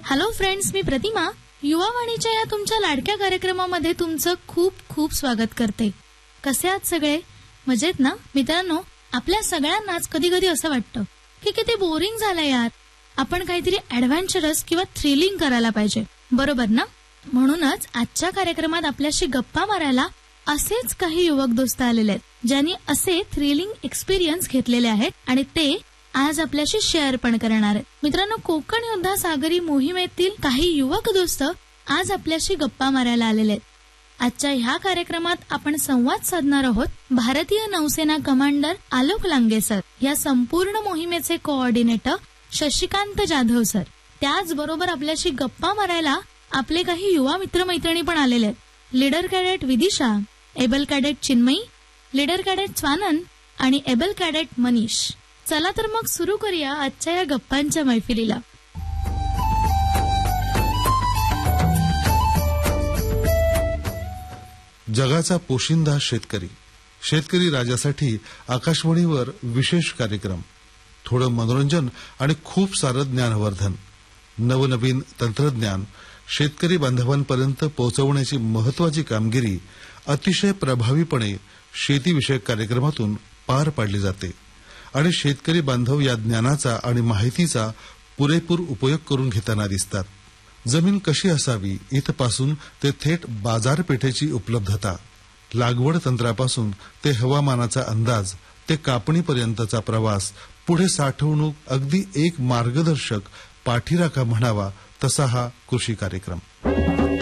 Hello friends, मी प्रतिमा युवावाणीच्या या तुमच्या लाडक्या कार्यक्रमामध्ये तुमचं खूप खूप स्वागत करते. कसे आहात सगळे? मजेत ना? मित्रांनो, आपल्या सगळ्यांनाच कधी कधी असं वाटतं की किती बोरिंग झालंय यार, आपण काहीतरी ॲडव्हेंचरस किंवा थ्रिलिंग करायला पाहिजे, बरोबर ना? म्हणूनच आजच्या कार्यक्रमात आपल्याशी गप्पा मारायला असेच काही युवक दोस्त आलेले आहेत ज्यांनी असे थ्रिलिंग एक्सपिरियन्स घेतलेले आहेत आणि ते आज आपल्याशी शेअर पण करणार आहेत. मित्रांनो, कोकण योद्धा सागरी मोहिमेतील काही युवक दोस्त आज आपल्याशी गप्पा मारायला आलेले आहेत. आजच्या ह्या कार्यक्रमात आपण संवाद साधणार आहोत भारतीय नौसेना कमांडर आलोक लांगे सर, या संपूर्ण मोहिमेचे कोऑर्डिनेटर शशिकांत जाधव सर. त्याचबरोबर आपल्याशी गप्पा मारायला आपले काही युवा मित्रमैत्रिणी पण आलेले आहेत. Leader cadet Vidisha, able cadet Chinmayi, leader cadet Swanand आणि एबल कॅडेट मनीष. चला तर मग सुरू करूया आजच्या या गप्पांच्या मैफिलीला. जगाचा पोशिंदा शेतकरी, शेतकरी राजासाठी आकाशवाणीवर विशेष कार्यक्रम, थोडं मनोरंजन आणि खूप सारं ज्ञानवर्धन. नवनवीन तंत्रज्ञान शेतकरी बांधवांपर्यंत पोहोचवण्याची महत्वाची कामगिरी अतिशय प्रभावीपणे शेतीविषयक कार्यक्रमातून पार पाडली जाते आणि शेतकरी बांधव या ज्ञानाचा आणि माहितीचा पुरेपूर उपयोग करून घेताना दिसतात. जमीन कशी असावी इथपासून ते थेट बाजारपेठेची उपलब्धता, लागवड तंत्रापासून ते हवामानाचा अंदाज ते कापणीपर्यंतचा प्रवास, पुढे साठवणूक, अगदी एक मार्गदर्शक पाठीराखा म्हणावा तसा हा कृषी कार्यक्रम.